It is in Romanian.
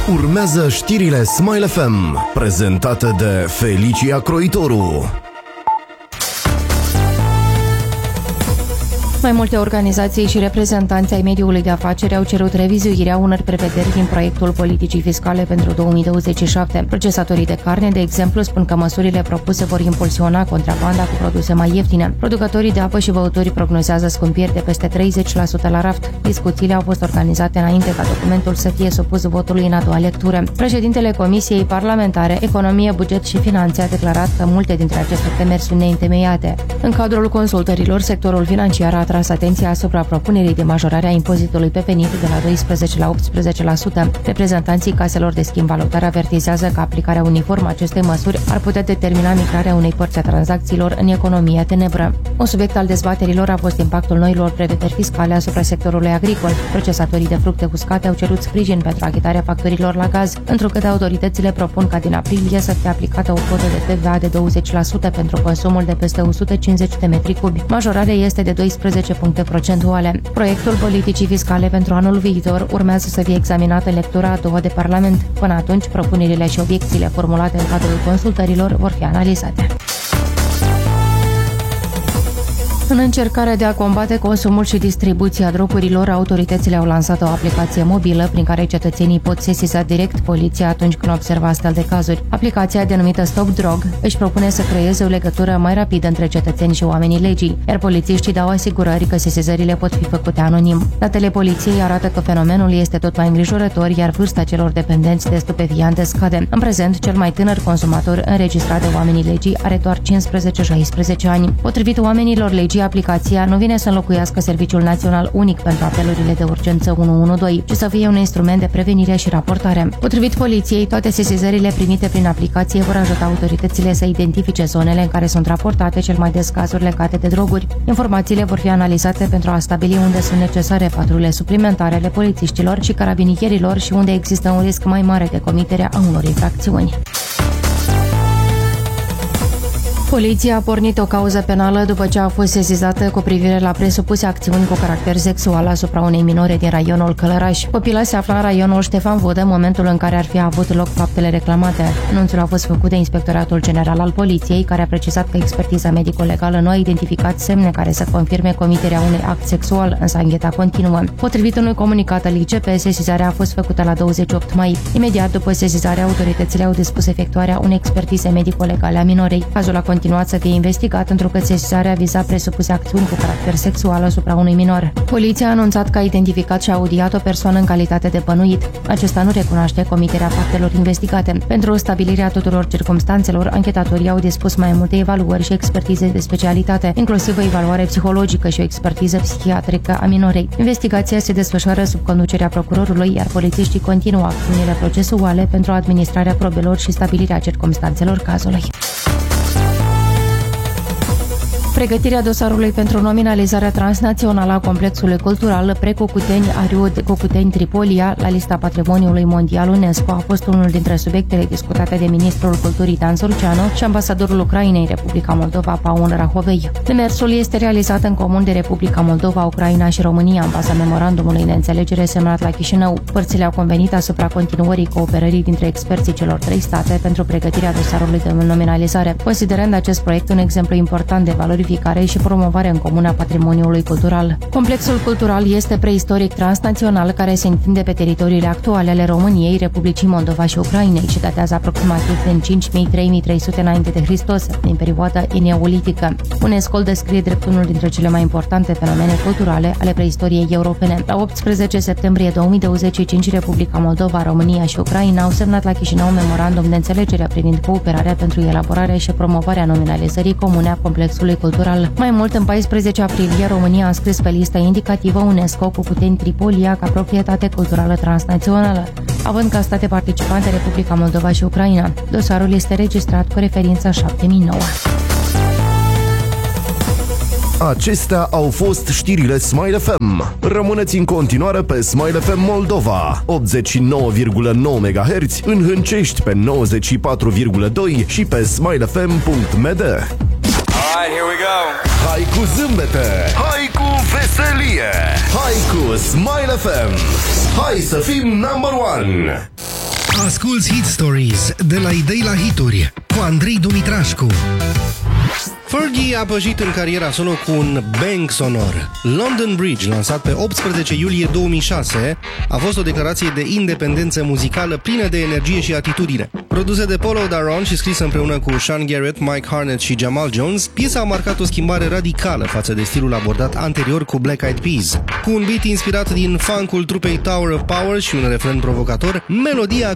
Urmează știrile Smile FM, prezentate de Felicia Croitoru. Mai multe organizații și reprezentanți ai mediului de afaceri au cerut revizuirea unor prevederi din proiectul politicii fiscale pentru 2027. Procesatorii de carne, de exemplu, spun că măsurile propuse vor impulsiona contrabanda cu produse mai ieftine. Producătorii de apă și băuturi prognozează scumpiri de peste 30% la raft. Discuțiile au fost organizate înainte ca documentul să fie supus votului în a doua lectură. Președintele Comisiei Parlamentare, Economie, Buget și Finanțe a declarat că multe dintre aceste temeri sunt neîntemeiate. În cadrul consultărilor, sectorul financiar a atras atenția asupra propunerii de majorare a impozitului pe venit de la 12 la 18%. Reprezentanții caselor de schimb valutar avertizează că aplicarea uniformă acestei măsuri ar putea determina migrarea unei părți a tranzacțiilor în economia tenebră. Un subiect al dezbaterilor a fost impactul noilor prevederi fiscale asupra sectorului agricol. Procesatorii de fructe uscate au cerut sprijin pentru achitarea facturilor la gaz, întrucât autoritățile propun ca din aprilie să fie aplicată o cotă de TVA de 20% pentru consumul de peste 150 de metri cubi. Majorarea este de 12 puncte procentuale. Proiectul politicii fiscale pentru anul viitor urmează să fie examinat în lectura a doua de Parlament. Până atunci, propunerile și obiecțiile formulate în cadrul consultărilor vor fi analizate. În încercarea de a combate consumul și distribuția drogurilor, autoritățile au lansat o aplicație mobilă prin care cetățenii pot sesiza direct poliția atunci când observă astfel de cazuri. Aplicația, denumită Stop Drog, își propune să creeze o legătură mai rapidă între cetățeni și oamenii legii, iar polițiștii dau asigurări că sesizările pot fi făcute anonim. Datele poliției arată că fenomenul este tot mai îngrijorător, iar vârsta celor dependenți de stupefiante scade. În prezent, cel mai tânăr consumator înregistrat de oamenii legii are doar 15-16 ani. Potrivit oamenilor legii, aplicația nu vine să înlocuiască Serviciul Național Unic pentru apelurile de urgență 112, ci să fie un instrument de prevenire și raportare. Potrivit poliției, toate sesizările primite prin aplicație vor ajuta autoritățile să identifice zonele în care sunt raportate cel mai des cazuri legate de droguri. Informațiile vor fi analizate pentru a stabili unde sunt necesare patrule suplimentare ale polițiștilor și carabinierilor și unde există un risc mai mare de comiterea a unor infracțiuni. Poliția a pornit o cauză penală după ce a fost sesizată cu privire la presupuse acțiuni cu caracter sexual asupra unei minore din raionul Călăraș. Copila se afla în raionul Ștefan Vodă în momentul în care ar fi avut loc faptele reclamate. Anunțul a fost făcut de Inspectoratul General al Poliției, care a precizat că expertiza medico-legală nu a identificat semne care să confirme comiterea unui act sexual, însă ancheta continuă. Potrivit unui comunicat al ICP, sesizarea a fost făcută la 28 mai. Imediat după sesizare, autoritățile au dispus efectuarea unei expertize medico-legale a minorei. Cazul a continuat să fie investigat, întrucât sesizarea viza presupuse acțiuni cu caracter sexual asupra unui minor. Poliția a anunțat că a identificat și a audiat o persoană în calitate de bănuit. Acesta nu recunoaște comiterea faptelor investigate. Pentru stabilirea tuturor circumstanțelor, anchetatorii au dispus mai multe evaluări și expertize de specialitate, inclusiv o evaluare psihologică și o expertiză psihiatrică a minorei. Investigația se desfășoară sub conducerea procurorului, iar polițiștii continuă acțiunile procesuale pentru administrarea probelor și stabilirea circumstanțelor cazului. Pregătirea dosarului pentru nominalizarea transnațională a complexului cultural Precocuteni-Ariud-Cocuteni-Tripolia la lista Patrimoniului Mondial UNESCO a fost unul dintre subiectele discutate de ministrul culturii Dan Surceanu și ambasadorul Ucrainei în Republica Moldova, Paul Rahovei. Demersul este realizat în comun de Republica Moldova, Ucraina și România în baza memorandumului de înțelegere semnat la Chișinău. Părțile au convenit asupra continuării cooperării dintre experții celor trei state pentru pregătirea dosarului de nominalizare, considerând acest proiect un exemplu important de valorificare și promovare în comună a patrimoniului cultural. Complexul cultural este preistoric transnațional care se întinde pe teritoriile actuale ale României, Republicii Moldova și Ucrainei și datează aproximativ din 5.000-3.300 înainte de Hristos, din perioada neolitică. UNESCO îl descrie drept unul dintre cele mai importante fenomene culturale ale preistoriei europene. La 18 septembrie 2025, Republica Moldova, România și Ucraina au semnat la Chișinău memorandum de înțelegere privind cooperarea pentru elaborarea și promovarea nominalizării comune a complexului cultural. Mai mult, în 14 aprilie, România a înscris pe lista indicativă UNESCO Cocuteni-Tripolia ca proprietate culturală transnațională, având ca state participante Republica Moldova și Ucraina. Dosarul este registrat cu referința 7009. Acestea au fost știrile Smile FM. Rămâneți în continuare pe Smile FM Moldova, 89,9 MHz, în Hâncești pe 94,2 și pe smilefm.md. Alright, here we go. Hai cu zâmbete, hai cu veselie, hai cu Smile FM. Hai să fim number one. Asculți Hit Stories de la idei la hituri cu Andrei Dumitrașcu. Fergie a pășit în cariera solo cu un bang sonor. London Bridge, lansat pe 18 iulie 2006, a fost o declarație de independență muzicală plină de energie și atitudine. Produsă de Polo Daron și scrisă împreună cu Sean Garrett, Mike Harnett și Jamal Jones, piesa a marcat o schimbare radicală față de stilul abordat anterior cu Black Eyed Peas. Cu un beat inspirat din funk-ul trupei Tower of Power și un refren provocator, melodia